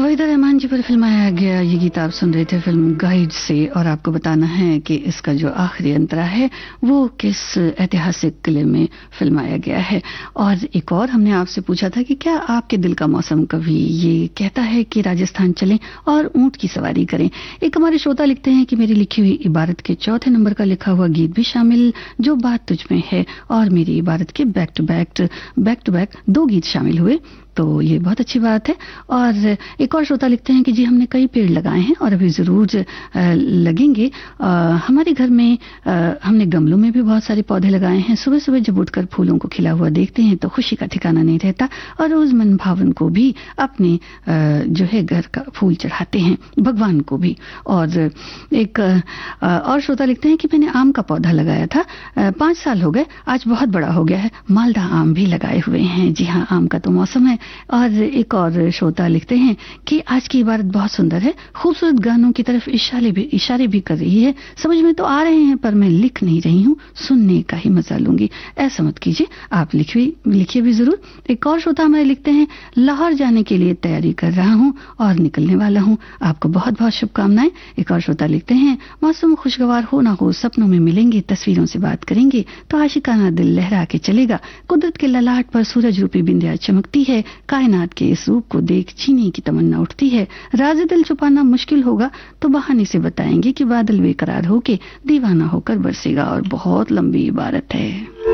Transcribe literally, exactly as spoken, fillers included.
वहीदा रहमान जी पर फिल्माया गया ये गीत आप सुन रहे थे फिल्म गाइड से। और आपको बताना है कि इसका जो आखिरी अंतरा है वो किस ऐतिहासिक किले में फिल्माया गया है। और एक और हमने आपसे पूछा था कि क्या आपके दिल का मौसम कभी ये कहता है कि राजस्थान चलें और ऊंट की सवारी करें। एक हमारे श्रोता लिखते हैं कि मेरी लिखी हुई इबारत के चौथे नंबर का लिखा हुआ गीत भी शामिल, जो बात तुझ में है, और मेरी इबारत के back to back back to back दो गीत शामिल हुए, तो ये बहुत अच्छी बात है। और एक और श्रोता लिखते हैं कि जी हमने कई पेड़ लगाए हैं और अभी ज़रूर लगेंगे। आ, हमारे घर में आ, हमने गमलों में भी बहुत सारे पौधे लगाए हैं। सुबह सुबह जब उठकर फूलों को खिला हुआ देखते हैं तो खुशी का ठिकाना नहीं रहता, और रोज मन भावन को भी अपने आ, जो है घर का फूल चढ़ाते हैं भगवान को भी। और एक आ, और श्रोता लिखते हैं कि मैंने आम का पौधा लगाया था, पाँच साल हो गए, आज बहुत बड़ा हो गया है, मालदा आम भी लगाए हुए हैं। जी हाँ, आम का तो मौसम है। और एक और श्रोता लिखते हैं कि आज की इबारत बहुत सुंदर है, खूबसूरत गानों की तरफ इशारे भी इशारे भी कर रही है, समझ में तो आ रहे हैं पर मैं लिख नहीं रही हूँ, सुनने का ही मजा लूंगी। ऐसा मत कीजिए, आप लिखिए लिखिए भी जरूर। एक और श्रोता हमारे लिखते हैं, लाहौर जाने के लिए तैयारी कर रहा हूँ और निकलने वाला हूँ, आपको बहुत बहुत शुभकामनाएं। एक और श्रोता लिखते हैं, मौसम खुशगवार हो ना हो, सपनों में मिलेंगे, तस्वीरों से बात करेंगे तो आशिकाना दिल लहरा के चलेगा। कुदरत के ललाट पर सूरज रूपी बिंदिया चमकती है, कायनात के इस रूप को देख जीने की तमन्ना उठती है। राज़ दिल छुपाना मुश्किल होगा तो बहाने से बताएंगे कि बादल बेकरार होके दीवाना होकर बरसेगा। और बहुत लंबी इबारत है।